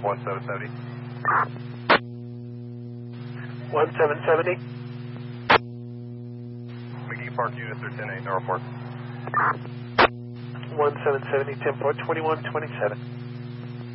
1770. 1770. McGee Park units are 10-8, no report. 1770, 10-4, 2127.